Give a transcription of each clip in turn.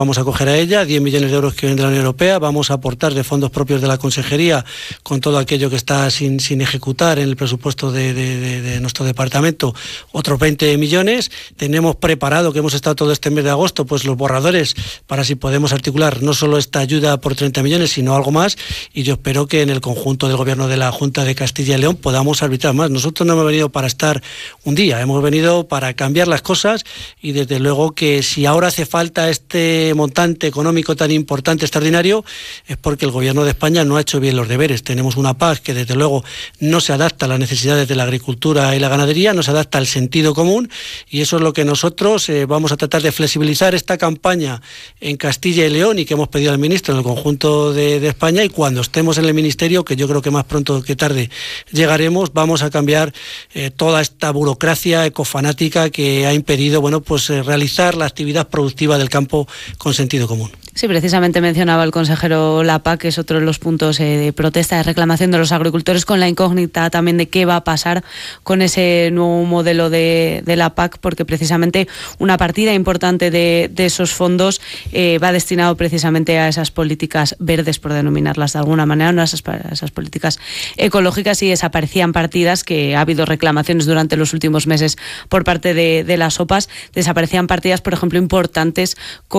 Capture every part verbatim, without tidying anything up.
vamos a acoger a ella, diez millones de euros que vienen de la Unión Europea, vamos a aportar de fondos propios de la Consejería con todo aquello que está sin, sin ejecutar en el presupuesto de, de, de, de nuestro departamento, otros veinte millones. Tenemos preparado, que hemos estado todo este mes de agosto, pues los borradores para si podemos articular no solo esta ayuda por treinta millones, sino algo más, y yo espero que en el conjunto del Gobierno de la Junta de Castilla y León podamos arbitrar más. Nosotros no hemos venido para estar un día, hemos venido para cambiar las cosas, y desde luego que si ahora hace falta este montante económico tan importante, extraordinario, es porque el Gobierno de España no ha hecho bien los deberes. Tenemos una P A C que desde luego no se adapta a las necesidades de la agricultura y la ganadería, no se adapta al sentido común, y eso es lo que nosotros eh, vamos a tratar de flexibilizar esta campaña en Castilla y León, y que hemos pedido al ministro en el conjunto de, de España, y cuando estemos en el ministerio, que yo creo que más pronto que tarde llegaremos, vamos a cambiar eh, toda esta burocracia ecofanática que ha impedido, bueno, pues eh, realizar la actividad productiva del campo con sentido común. Sí, precisamente mencionaba el consejero la P A C, que es otro de los puntos eh, de protesta, de reclamación de los agricultores, con la incógnita también de qué va a pasar con ese nuevo modelo de, de la P A C, porque precisamente una partida importante de, de esos fondos eh, va destinado precisamente a esas políticas verdes, por denominarlas de alguna manera, no a esas, a esas políticas ecológicas, y desaparecían partidas, que ha habido reclamaciones durante los últimos meses por parte de, de las O P As, desaparecían partidas, por ejemplo, importantes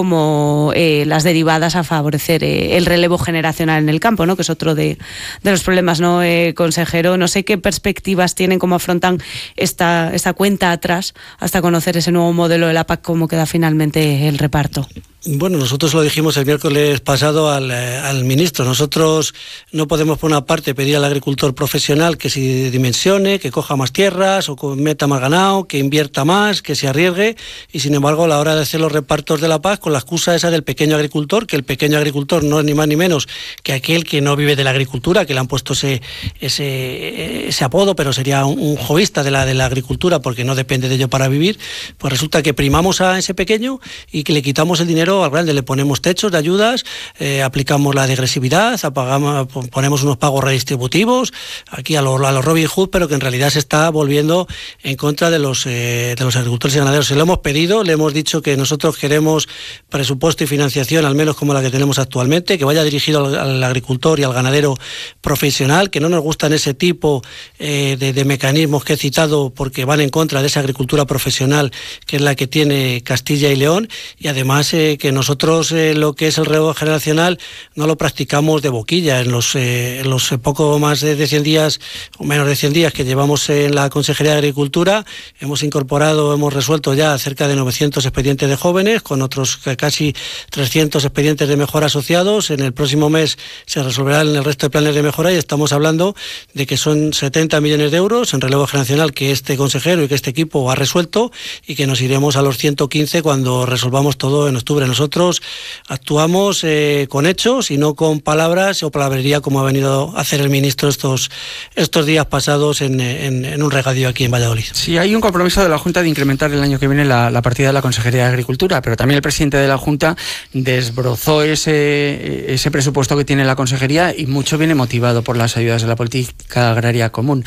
como eh, las derivadas a favorecer eh, el relevo generacional en el campo, ¿no? Que es otro de, de los problemas, ¿no, eh, consejero? No sé qué perspectivas tienen, cómo afrontan esta, esta cuenta atrás hasta conocer ese nuevo modelo de la P A C, cómo queda finalmente el reparto. Bueno, nosotros lo dijimos el miércoles pasado al, al ministro. Nosotros no podemos, por una parte, pedir al agricultor profesional que se dimensione, que coja más tierras o que meta más ganado, que invierta más, que se arriesgue, y sin embargo a la hora de hacer los repartos de la P A C, con la excusa esa del pequeño agricultor, que el pequeño agricultor no es ni más ni menos que aquel que no vive de la agricultura, que le han puesto ese, ese, ese apodo, pero sería un, un jovista de la, de la agricultura porque no depende de ello para vivir. Pues resulta que primamos a ese pequeño y que le quitamos el dinero al grande, le ponemos techos de ayudas, eh, aplicamos la degresividad, apagamos, ponemos unos pagos redistributivos aquí a los, a los Robin Hood, pero que en realidad se está volviendo en contra de los, eh, de los agricultores y ganaderos. Se lo hemos pedido, le hemos dicho que nosotros queremos presupuesto y financiación al menos como la que tenemos actualmente, que vaya dirigido al, al agricultor y al ganadero profesional, que no nos gustan ese tipo eh, de, de mecanismos que he citado porque van en contra de esa agricultura profesional que es la que tiene Castilla y León, y además eh, que nosotros eh, lo que es el relevo generacional no lo practicamos de boquilla. En los, eh, en los poco más de, de cien días o menos de cien días que llevamos en la Consejería de Agricultura, hemos incorporado, hemos resuelto ya cerca de novecientos expedientes de jóvenes, con otros casi trescientos expedientes de mejora asociados. En el próximo mes se resolverán el resto de planes de mejora, y estamos hablando de que son setenta millones de euros en relevo generacional que este consejero y que este equipo ha resuelto, y que nos iremos a los ciento quince cuando resolvamos todo en octubre. Nosotros actuamos eh, con hechos y no con palabras o palabrería como ha venido a hacer el ministro estos, estos días pasados en, en, en un regadío aquí en Valladolid. Sí, hay un compromiso de la Junta de incrementar el año que viene la, la partida de la Consejería de Agricultura, pero también el presidente de la Junta desbrozó ese, ese presupuesto que tiene la Consejería, y mucho viene motivado por las ayudas de la política agraria común.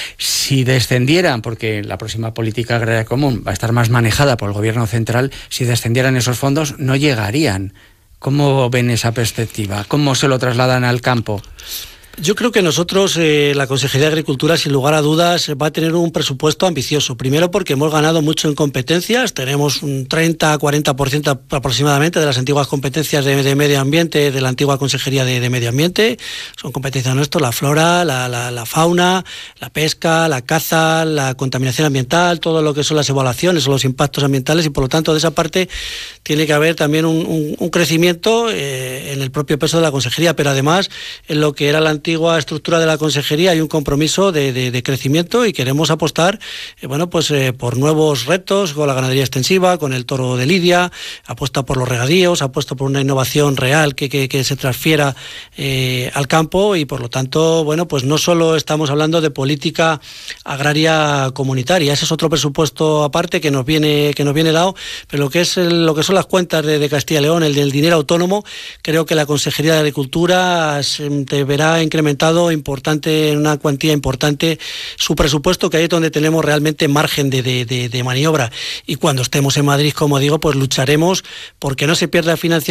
Si descendieran, porque la próxima política agraria común va a estar más manejada por el Gobierno central, si descendieran esos fondos no llegarían. ¿Cómo ven esa perspectiva? ¿Cómo se lo trasladan al campo? Yo creo que nosotros, eh, la Consejería de Agricultura, sin lugar a dudas, va a tener un presupuesto ambicioso. Primero porque hemos ganado mucho en competencias, tenemos un treinta a cuarenta por ciento aproximadamente de las antiguas competencias de, de medio ambiente, de la antigua Consejería de, de Medio Ambiente. Son competencias nuestras, la flora, la, la, la fauna, la pesca, la caza, la contaminación ambiental, todo lo que son las evaluaciones o los impactos ambientales, y por lo tanto de esa parte tiene que haber también un, un, un crecimiento eh, en el propio peso de la Consejería, pero además en lo que era la antigua estructura de la Consejería hay un compromiso de, de, de crecimiento, y queremos apostar eh, bueno, pues, eh, por nuevos retos con la ganadería extensiva, con el toro de lidia, apuesta por los regadíos, apuesta por una innovación real que, que, que se transfiera eh, al campo, y por lo tanto, bueno, pues no solo estamos hablando de política agraria comunitaria, ese es otro presupuesto aparte que nos viene, que nos viene dado, pero lo que es el, lo que son las cuentas de, de Castilla y León, el del dinero autónomo, creo que la Consejería de Agricultura se deberá en incrementado importante, en una cuantía importante, su presupuesto, que ahí es donde tenemos realmente margen de, de, de, de maniobra. Y cuando estemos en Madrid, como digo, pues lucharemos porque no se pierda financiación